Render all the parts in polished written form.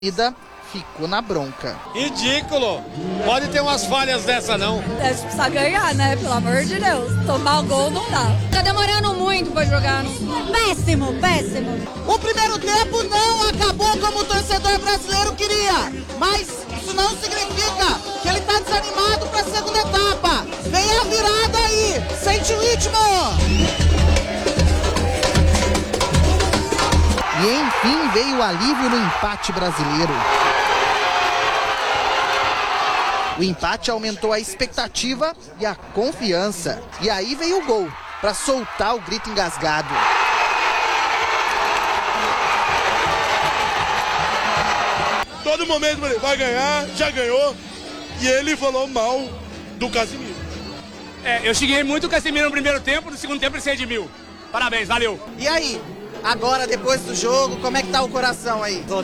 ficou na bronca. Ridículo! Pode ter umas falhas dessa, não. Deve precisar ganhar, né? Pelo amor de Deus. Tomar o gol não dá. Tá demorando muito pra jogar. Péssimo, péssimo. O primeiro tempo não acabou como o torcedor brasileiro queria. Mas isso não significa que ele tá desanimado pra segunda etapa. Vem a virada aí. Sente o ritmo. E enfim veio o alívio no empate brasileiro. O empate aumentou a expectativa e a confiança. E aí veio o gol, para soltar o grito engasgado. Todo momento ele vai ganhar, já ganhou. E ele falou mal do Casemiro. Eu xinguei muito o Casemiro no primeiro tempo, no segundo tempo ele se redimiu. Parabéns, valeu. E aí, agora depois do jogo, como é que tá o coração aí? O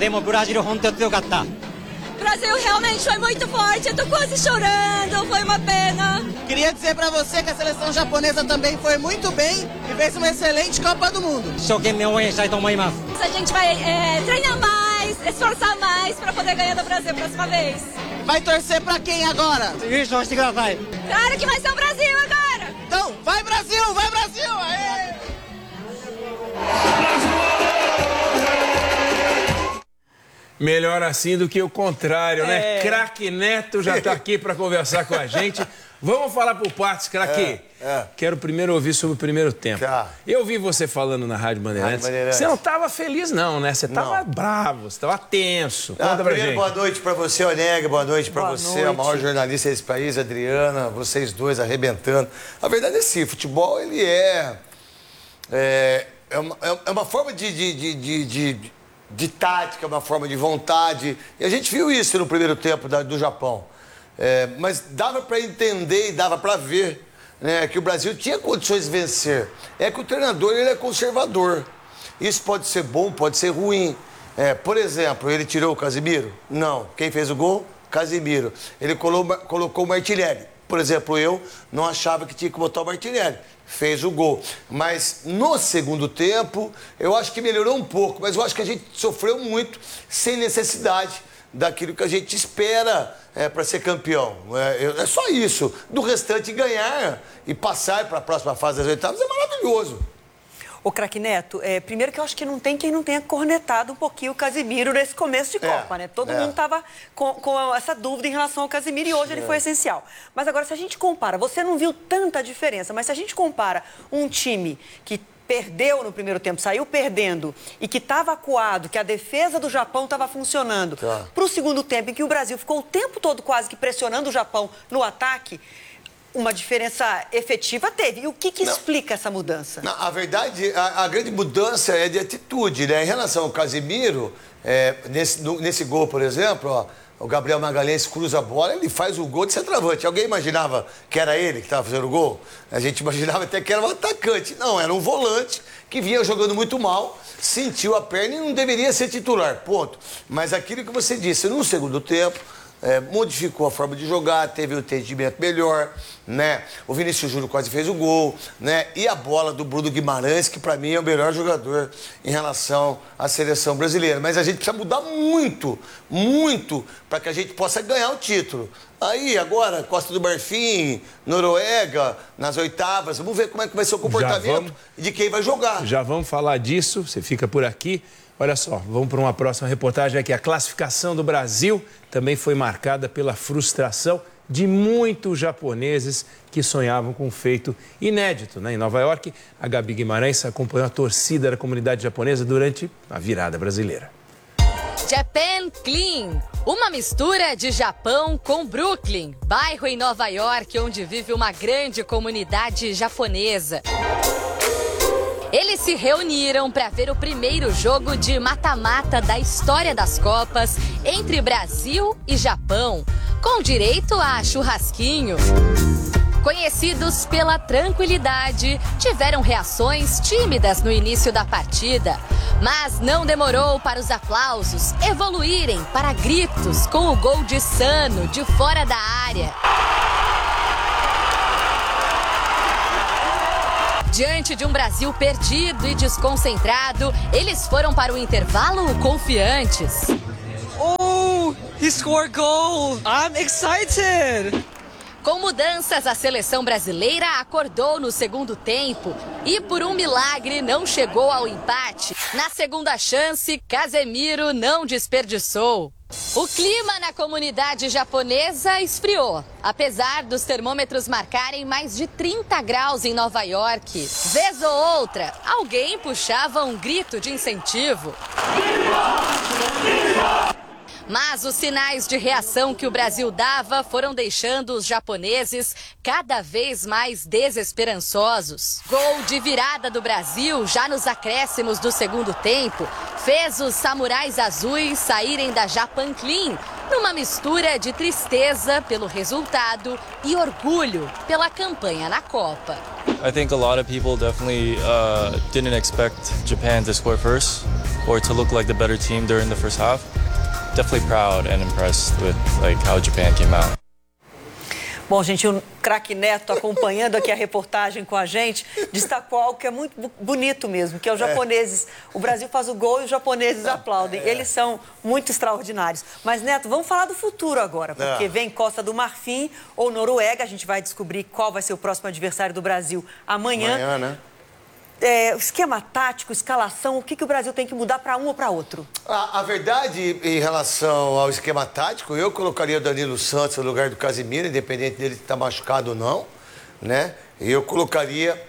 Brasil realmente foi muito forte, eu tô quase chorando, foi uma pena. Queria dizer pra você que a seleção japonesa também foi muito bem e fez uma excelente Copa do Mundo. A gente vai treinar mais, esforçar mais pra poder ganhar do Brasil a próxima vez. Vai torcer pra quem agora? Claro que vai ser o Brasil agora. Então, vai Brasil, vai Brasil! Aê! Melhor assim do que o contrário, né? Craque Neto já tá aqui para conversar com a gente. Vamos falar por partes, craque. Quero primeiro ouvir sobre o primeiro tempo. Tá. Eu vi você falando na Rádio Bandeirantes. Você não estava feliz não, né? Você estava bravo, você estava tenso. Conta pra gente. Boa noite para você, Onega. Boa noite para você, a maior jornalista desse país, Adriana. Vocês dois arrebentando. A verdade é assim, futebol ele é uma forma de tática, uma forma de vontade. E a gente viu isso no primeiro tempo do Japão. Mas dava para entender e dava para ver, né, que o Brasil tinha condições de vencer. É que o treinador ele é conservador. Isso pode ser bom, pode ser ruim. Por exemplo, ele tirou o Casemiro? Não. Quem fez o gol? Casemiro. Ele colocou o Martinelli. Por exemplo, eu não achava que tinha que botar o Martinelli. Fez o gol. Mas no segundo tempo, eu acho que melhorou um pouco. Mas eu acho que a gente sofreu muito sem necessidade daquilo que a gente espera para ser campeão. É só isso. Do restante, ganhar e passar para a próxima fase das oitavas é maravilhoso. Ô, craque Neto, primeiro que eu acho que não tem quem não tenha cornetado um pouquinho o Casemiro nesse começo de Copa, né? Todo mundo estava com essa dúvida em relação ao Casemiro e hoje ele foi essencial. Mas agora, se a gente compara, você não viu tanta diferença, mas se a gente compara um time que perdeu no primeiro tempo, saiu perdendo e que estava acuado, que a defesa do Japão estava funcionando, para o segundo tempo, em que o Brasil ficou o tempo todo quase que pressionando o Japão no ataque, uma diferença efetiva teve. E o que explica essa mudança? A verdade, a grande mudança é de atitude, né? Em relação ao Casemiro, nesse gol, por exemplo, ó, o Gabriel Magalhães cruza a bola, ele faz o gol de centroavante. Alguém imaginava que era ele que estava fazendo o gol? A gente imaginava até que era um atacante. Não, era um volante que vinha jogando muito mal, sentiu a perna e não deveria ser titular, ponto. Mas aquilo que você disse, no segundo tempo, modificou a forma de jogar, teve um entendimento melhor, né? O Vinícius Júnior quase fez o gol, né? E a bola do Bruno Guimarães, que para mim é o melhor jogador em relação à seleção brasileira. Mas a gente precisa mudar muito, muito, para que a gente possa ganhar o título. Aí, agora, Costa do Marfim, Noruega, nas oitavas, vamos ver como é que vai ser o comportamento de quem vai jogar. Já vamos falar disso, você fica por aqui. Olha só, vamos para uma próxima reportagem aqui. A classificação do Brasil também foi marcada pela frustração de muitos japoneses que sonhavam com um feito inédito, né? Em Nova York, a Gabi Guimarães acompanhou a torcida da comunidade japonesa durante a virada brasileira. Japan Clean, uma mistura de Japão com Brooklyn, bairro em Nova York onde vive uma grande comunidade japonesa. Eles se reuniram para ver o primeiro jogo de mata-mata da história das Copas entre Brasil e Japão, com direito a churrasquinho. Conhecidos pela tranquilidade, tiveram reações tímidas no início da partida, mas não demorou para os aplausos evoluírem para gritos com o gol de Sano de fora da área. Diante de um Brasil perdido e desconcentrado, eles foram para o intervalo confiantes. He scored goal. I'm excited. Com mudanças, a seleção brasileira acordou no segundo tempo e, por um milagre, não chegou ao empate. Na segunda chance, Casemiro não desperdiçou. O clima na comunidade japonesa esfriou, apesar dos termômetros marcarem mais de 30 graus em Nova York. Vez ou outra, alguém puxava um grito de incentivo. Mas os sinais de reação que o Brasil dava foram deixando os japoneses cada vez mais desesperançosos. Gol de virada do Brasil, já nos acréscimos do segundo tempo, fez os samurais azuis saírem da Japan Clean, numa mistura de tristeza pelo resultado e orgulho pela campanha na Copa. I think a lot of people definitely didn't expect Japan to score first or to look like the better team during the first half. Definitely proud and impressed with how Japan came out. Bom, gente, o craque Neto acompanhando aqui a reportagem com a gente, destacou algo que é muito bonito mesmo, que é os japoneses. O Brasil faz o gol e os japoneses aplaudem. Eles são muito extraordinários. Mas, Neto, vamos falar do futuro agora, porque vem Costa do Marfim ou Noruega. A gente vai descobrir qual vai ser o próximo adversário do Brasil amanhã, né? Esquema tático, escalação, o que o Brasil tem que mudar para um ou para outro? A verdade, em relação ao esquema tático, eu colocaria o Danilo Santos no lugar do Casemiro, independente dele estar machucado ou não, né? E eu colocaria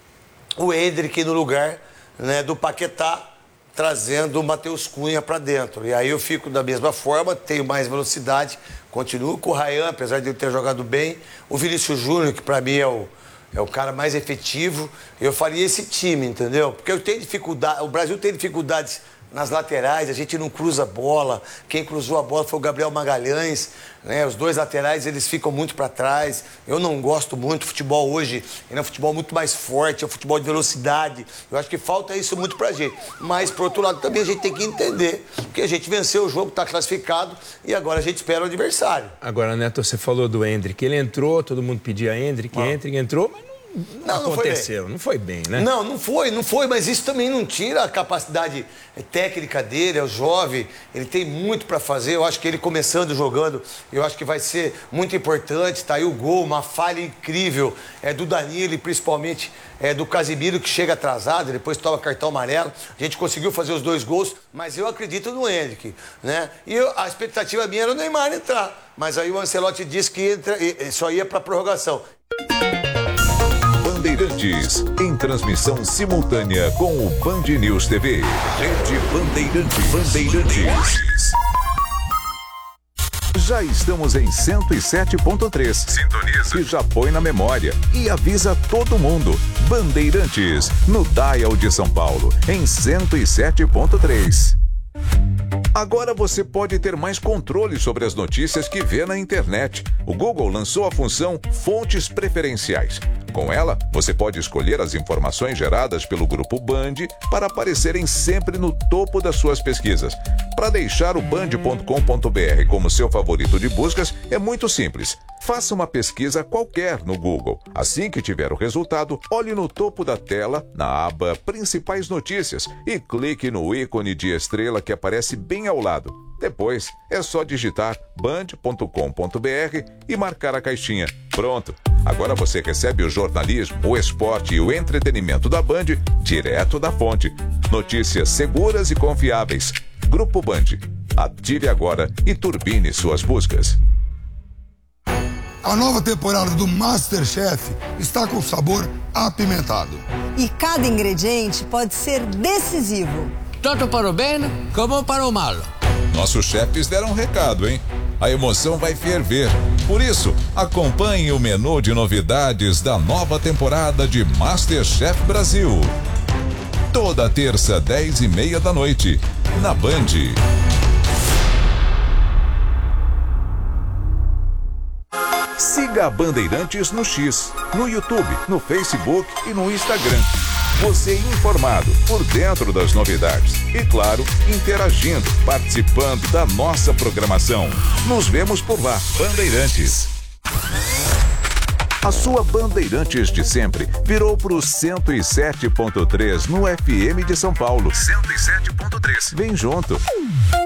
o Endrick no lugar, né, do Paquetá, trazendo o Matheus Cunha para dentro. E aí eu fico da mesma forma, tenho mais velocidade, continuo com o Ryan, apesar de ele ter jogado bem, o Vinícius Júnior, que para mim é o cara mais efetivo. Eu faria esse time, entendeu? Porque eu tenho dificuldade, o Brasil tem dificuldades nas laterais, a gente não cruza a bola. Quem cruzou a bola foi o Gabriel Magalhães, né? Os dois laterais, eles ficam muito para trás. Eu não gosto muito. O futebol hoje é um futebol muito mais forte, é um futebol de velocidade. Eu acho que falta isso muito pra gente. Mas, por outro lado, também a gente tem que entender que a gente venceu o jogo, tá classificado e agora a gente espera o adversário. Agora, Neto, você falou do Endrick. Ele entrou, todo mundo pedia Endrick, Endrick entrou, mas não aconteceu, não foi bem, né? Não foi, mas isso também não tira a capacidade técnica dele, é o jovem, ele tem muito para fazer. Eu acho que ele começando jogando, eu acho que vai ser muito importante. Tá aí o gol, uma falha incrível do Danilo e principalmente do Casemiro, que chega atrasado, depois toma cartão amarelo. A gente conseguiu fazer os 2 gols, mas eu acredito no Endrick, né? E a expectativa minha era o Neymar entrar, mas aí o Ancelotti disse que só ia para prorrogação. Bandeirantes, em transmissão simultânea com o Band News TV. Rede Bandeirantes. Já estamos em 107.3. Sintoniza. Que já põe na memória e avisa todo mundo. Bandeirantes, no Dial de São Paulo, em 107.3. Agora você pode ter mais controle sobre as notícias que vê na internet. O Google lançou a função Fontes Preferenciais. Com ela, você pode escolher as informações geradas pelo Grupo Band para aparecerem sempre no topo das suas pesquisas. Para deixar o band.com.br como seu favorito de buscas é muito simples. Faça uma pesquisa qualquer no Google. Assim que tiver o resultado, olhe no topo da tela, na aba Principais Notícias, e clique no ícone de estrela que aparece bem ao lado. Depois, é só digitar band.com.br e marcar a caixinha. Pronto! Agora você recebe o jornalismo, o esporte e o entretenimento da Band direto da fonte. Notícias seguras e confiáveis. Grupo Band. Ative agora e turbine suas buscas. A nova temporada do MasterChef está com sabor apimentado. E cada ingrediente pode ser decisivo. Tanto para o bem como para o mal. Nossos chefes deram um recado, hein? A emoção vai ferver. Por isso, acompanhe o menu de novidades da nova temporada de MasterChef Brasil. Toda terça, 10h30 da noite, na Band. Siga a Bandeirantes no X, no YouTube, no Facebook e no Instagram. Você informado, por dentro das novidades. E, claro, interagindo, participando da nossa programação. Nos vemos por lá, Bandeirantes. A sua Bandeirantes de sempre virou pro 107.3 no FM de São Paulo. 107.3. Vem junto.